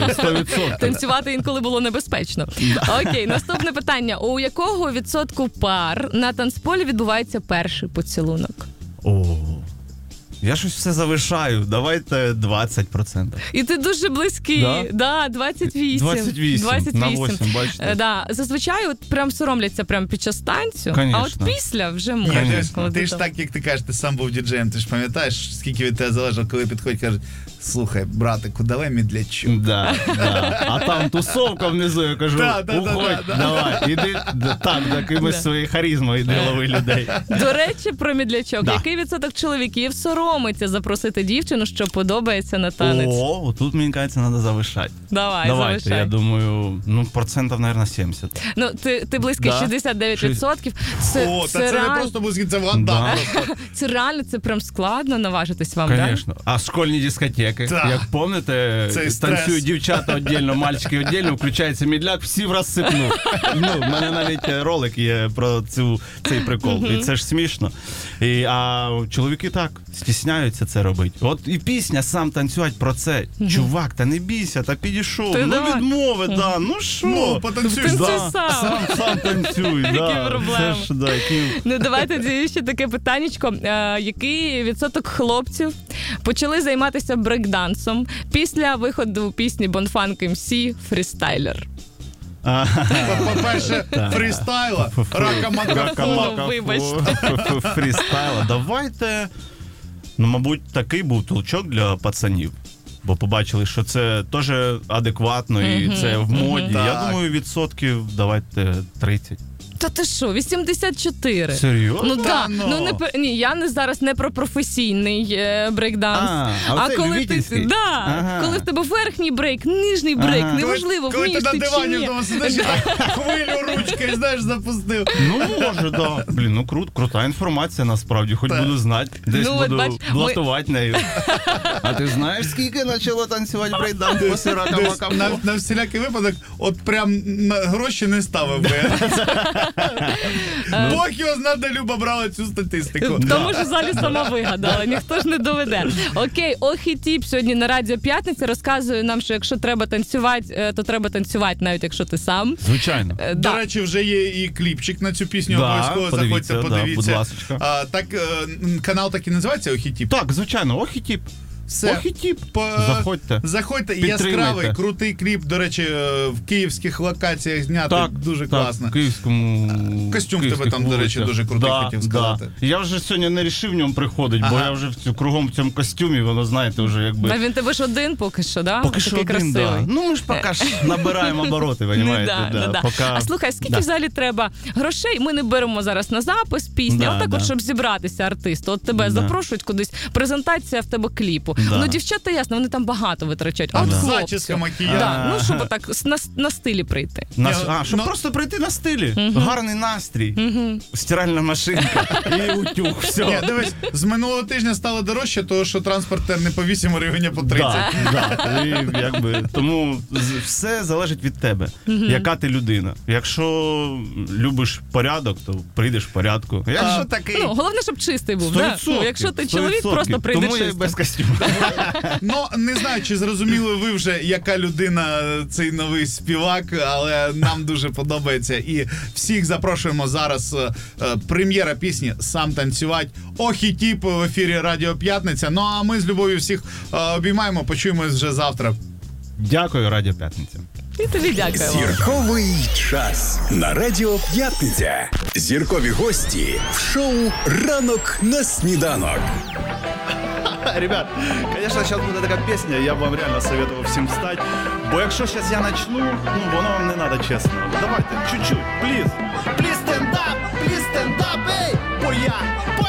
100%. Танцювати інколи було небезпечно. Окей, наступне питання. У якого відсотку пар на танцполі відбувається перший поцілунок? Я щось все завишаю. Давайте 20%. І ти дуже близький. Да, 28. 28. На 8, бачите? Да. Зазвичай от прям соромляться прям під час танцю, Конечно. а от після вже можна. Ти ж так, як ти кажеш, ти сам був діджеєм, ти ж пам'ятаєш, скільки від тебе залежало, коли підходять, кажуть, слухай, братику, давай медлячок. Да. А там тусовка внизу, я кажу, уходь, давай, іди, так, якимось своєю харизмою йди лови людей. До речі, про медлячок. Який відсоток чоловіків соромиться запросити дівчину, що подобається на танець? Тут, мені кажеться, треба завишати. Давайте, завишай. Я думаю, процентів, мабуть, 70. Ну, ти близький, 69%. Це не просто близький, це вгадав. Це реально, це прям складно наважитись вам, так? Звісно. А школьні дискотеки, як пам'ятаєте, танцюють дівчата віддільно, мальчики віддільно, включається медляк, всі в розсипну. В мене навіть ролик є про цей прикол, і це ж смішно. А чоловіки так, стісняються це робити. От і пісня «Сам танцювати» про це. Чувак, та не бійся, та підійшов, відмови, ну що? Потанцюєш, сам танцюй. Які проблеми? Ну, давайте тоді ще таке питаннячко. Який відсоток хлопців почали займатися брейкдансом після виходу пісні Bonfunk MC «Фрістайлер»? По-перше, фрістайла, рака-мака-фу. Вибачте. Фрістайла. Давайте, мабуть, такий був толчок для пацанів. Бо побачили, що це теж адекватно і це в моді. Я думаю, відсотків давайте 30. Та ти що, 84. Серйозно? Ну так. Ні, я не зараз не про професійний брейкданс. А коли ти коли в тебе верхній брейк, нижній брейк, неважливо, вмієш ти чи ні. Коли ти на дивані вдома сидиш, хвилю ручкою, знаєш, запустив. Ну, може, да. Блін, крута інформація насправді, хоч буду знати. Десь буду блатувати нею. А ти знаєш, скільки почало танцювати брейкданс після рака-мака? На всілякий випадок, от прям гроші не ставив би. Бог його знає, де Люба брала цю статистику. Тому що залі сама вигадала, ніхто ж не доведе. Окей, Охі-Тіп сьогодні на Радіо П'ятниця розказує нам, що якщо треба танцювати, то треба танцювати, навіть якщо ти сам. Звичайно. До речі, вже є і кліпчик на цю пісню, обов'язково заходьте, подивіться. Будь ласочка. Так, канал так і називається Охі-Тіп? Так, звичайно, Охі-Тіп. Охі-Тіп. Заходьте. Яскравий, крутий кліп, до речі, в київських локаціях знятий, дуже класно. Так, в київському... Костюм в тебе там, до речі, дуже крутий, хотів сказати. Я вже сьогодні не рішив в ньому приходити, бо я вже кругом в цьому костюмі, воно, знаєте, вже якби... А він тебе ж один поки що, да? Поки що один, да. Ну, ми ж поки ж набираємо обороти, розумієте? А слухай, скільки взагалі треба грошей? Ми не беремо зараз на запис пісні, отак щоб зібратися артисту. От тебе запрошують кудись, презентація в тебе кліпу. Ну, дівчата, ясно, вони там багато витрачають. А от хлопці. Зачіска, макіяж. Ну, щоб так на стилі прийти. Щоб просто прийти на стилі. Гарний настрій, стиральна машинка і утюг. Все. Ні, дивись, з минулого тижня стало дорожче, тому що транспорт не по 8 гривень, а по 30. Тому все залежить від тебе, яка ти людина. Якщо любиш порядок, то прийдеш в порядку. Якщо такий... Головне, щоб чистий був. 100%. Якщо ти чоловік, просто прийде чистий. Тому я без костюму. Ну, не знаю, чи зрозуміли ви вже, яка людина цей новий співак, але нам дуже подобається. І всіх запрошуємо зараз. Прем'єра пісні «Сам танцювати». Охі-Тіп в ефірі Радіо П'ятниця. Ну, а ми з любов'ю всіх обіймаємо. Почуємось вже завтра. Дякую, Радіо П'ятниця. І тобі дякую. Зірковий час на Радіо П'ятниця. Зіркові гості в шоу «Ранок на сніданок». Ребят, конечно, сейчас буде така пісня, я б вам реально советував всім встати. Бо якщо зараз я начну, воно вам не надо, чесно. Давайте, чуть-чуть, please stand up, ей, бо я